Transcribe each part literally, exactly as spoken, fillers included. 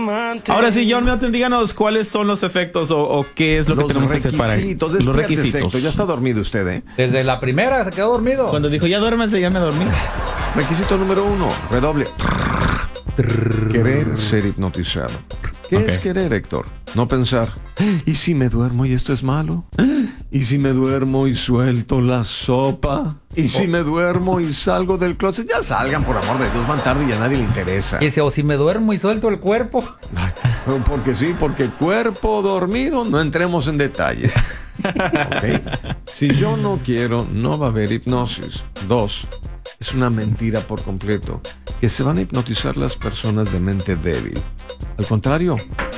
Ahora sí, John Milton, díganos cuáles son los efectos o, o qué es lo que Los tenemos que hacer para requisitos. los requisitos. Héctor, ya está dormido usted, ¿eh? Desde la primera se quedó dormido. Cuando dijo ya duérmase, ya me dormí. Requisito número uno, redoble. Querer ser hipnotizado. ¿Qué Ok. es querer, Héctor? No pensar, ¿y si me duermo y esto es malo? ¿Y si me duermo y suelto la sopa? ¿Y si me duermo y salgo del closet? Ya salgan, por amor de Dios, van tarde y a nadie le interesa. Dice, o si me duermo y suelto el cuerpo. Porque sí, porque cuerpo dormido, no entremos en detalles. ¿Okay? Si yo no quiero, no va a haber hipnosis. Dos, es una mentira por completo que se van a hipnotizar las personas de mente débil. Al contrario,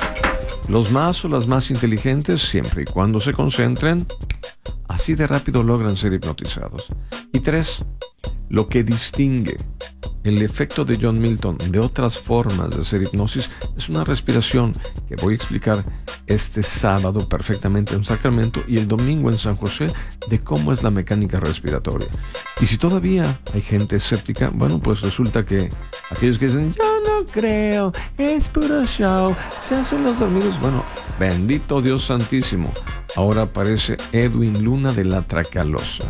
los más o las más inteligentes, siempre y cuando se concentren, así de rápido logran ser hipnotizados. Y tres, lo que distingue el efecto de John Milton de otras formas de hacer hipnosis es una respiración que voy a explicar este sábado perfectamente en Sacramento y el domingo en San José de cómo es la mecánica respiratoria. Y si todavía hay gente escéptica, bueno, pues resulta que aquellos que dicen yo no creo, es puro show, se hacen los dormidos, bueno, bendito Dios santísimo, ahora aparece Edwin Luna de la Tracalosa.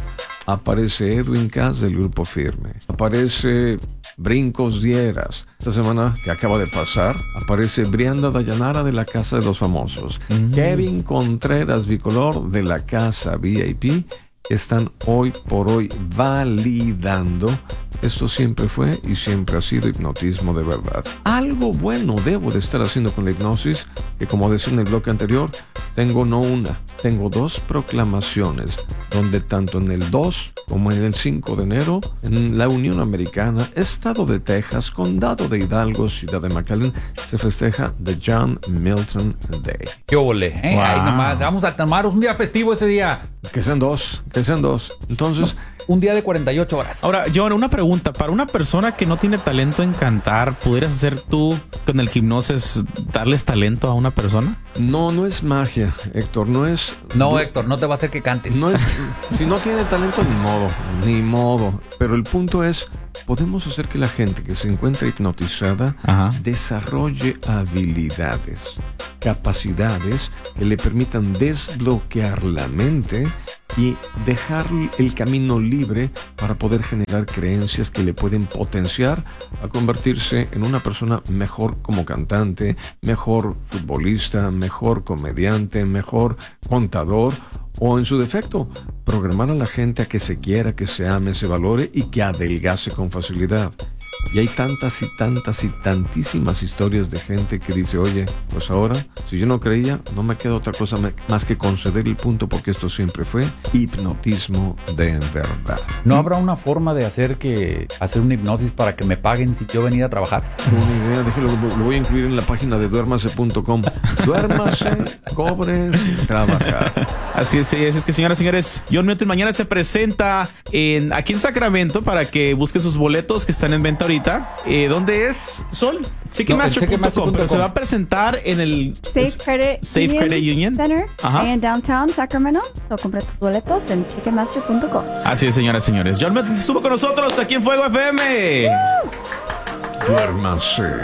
Aparece Edwin Cass del Grupo Firme. Aparece Brincos Dieras. Esta semana que acaba de pasar, aparece Brianda Dayanara de la Casa de los Famosos. Mm. Kevin Contreras Bicolor de la Casa V I P. Están hoy por hoy validando. Esto siempre fue y siempre ha sido hipnotismo de verdad. Algo bueno debo de estar haciendo con la hipnosis, que como decía en el bloque anterior, tengo no una, tengo dos proclamaciones, donde tanto en el dos como en el cinco de enero, en la Unión Americana, Estado de Texas, Condado de Hidalgo, Ciudad de McAllen, se festeja The John Milton Day. ¡Qué ole! ¿eh? Wow. Ahí nomás, vamos a tomar un día festivo ese día. Que sean dos, que sean dos. Entonces... Un día de cuarenta y ocho horas. Ahora, John, una pregunta. Para una persona que no tiene talento en cantar, ¿pudieras hacer tú con el hipnosis darles talento a una persona? No, no es magia, Héctor, no es... No, no, Héctor, no te va a hacer que cantes. No es, si no tiene talento, ni modo, ni modo. Pero el punto es, podemos hacer que la gente que se encuentra hipnotizada Ajá. desarrolle habilidades, capacidades que le permitan desbloquear la mente y dejar el camino libre para poder generar creencias que le pueden potenciar a convertirse en una persona mejor como cantante, mejor futbolista, mejor comediante, mejor contador o en su defecto, programar a la gente a que se quiera, que se ame, se valore y que adelgace con facilidad. Y hay tantas y tantas y tantísimas historias de gente que dice, oye, pues ahora, si yo no creía, no me queda otra cosa más que conceder el punto porque esto siempre fue hipnotismo de verdad. ¿No habrá una forma de hacer que hacer una hipnosis para que me paguen si yo venía a trabajar? Una idea, déjelo, lo voy a incluir en la página de duérmase punto com. Duérmase, cobre sin trabajar. Así es, sí, así es que señoras y señores, John Milton mañana se presenta en, aquí en Sacramento para que busquen sus boletos que están en venta ahorita. Eh, ¿Dónde es, Sol? Ticketmaster punto com, pero se va a presentar en el Safe Credit, Safe Union Credit Union Center, Ajá. ahí en Downtown Sacramento. So, compré tus boletos en ticketmaster punto com. Así es, señoras y señores. John Milton estuvo con nosotros aquí en Fuego F M. Duérmase.